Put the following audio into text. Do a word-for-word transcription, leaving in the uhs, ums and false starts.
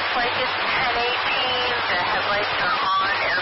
like it's ten eighteen. The headlights are on and